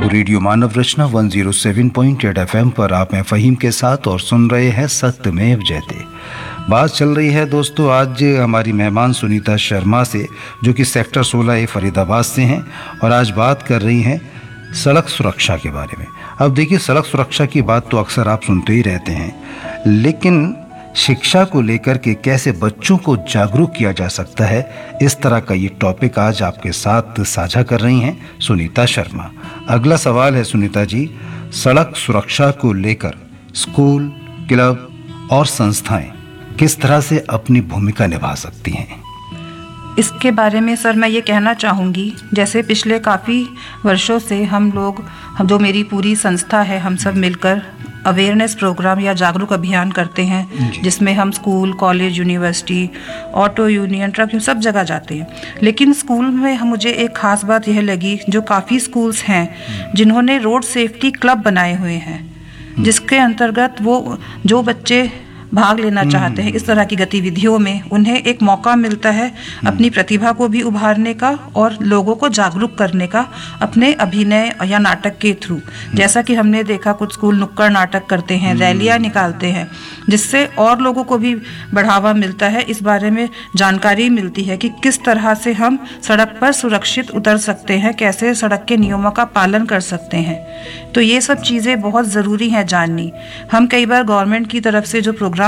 Radio मानव रचना 107.8 FM पर आप हैं फ़हीम के साथ और सुन रहे हैं सत्यमेव जयते। बात चल रही है दोस्तों आज हमारी मेहमान सुनीता शर्मा से, जो कि सेक्टर 16 फरीदाबाद से हैं और आज बात कर रही हैं सड़क सुरक्षा के बारे में। अब देखिए, सड़क सुरक्षा की बात तो अक्सर आप सुनते ही रहते हैं, लेकिन शिक्षा को लेकर के कैसे बच्चों को जागरूक किया जा सकता है, इस तरह का ये टॉपिक आज आपके साथ साझा कर रही हैं सुनीता शर्मा। अगला सवाल है सुनीता जी, सड़क सुरक्षा को लेकर स्कूल, क्लब और संस्थाएं किस तरह से अपनी भूमिका निभा सकती हैं? इसके बारे में सर मैं ये कहना चाहूँगी, जैसे पिछले काफ़ी वर्षों से हम जो मेरी पूरी संस्था है, हम सब मिलकर अवेयरनेस प्रोग्राम या जागरूक अभियान करते हैं, जिसमें हम school, college, university, auto union, truck, सब जगह जाते हैं। लेकिन स्कूल में मुझे एक ख़ास बात यह लगी, जो काफ़ी स्कूल्स हैं जिन्होंने रोड सेफ्टी क्लब बनाए हुए हैं, जिसके अंतर्गत वो जो बच्चे भाग लेना चाहते हैं इस तरह की गतिविधियों में, उन्हें एक मौका मिलता है अपनी प्रतिभा को भी उभारने का और लोगों को जागरूक करने का अपने अभिनय या नाटक के थ्रू। जैसा कि हमने देखा, कुछ स्कूल नुक्कड़ नाटक करते हैं, रैलियां निकालते हैं, जिससे और लोगों को भी बढ़ावा मिलता है, इस बारे में जानकारी मिलती है कि किस तरह से हम सड़क पर सुरक्षित उतर सकते हैं, कैसे सड़क के नियमों का पालन कर सकते हैं। तो ये सब चीज़ें बहुत ज़रूरी हैं जाननी। हम कई बार गवर्नमेंट की तरफ से जो प्रोग्राम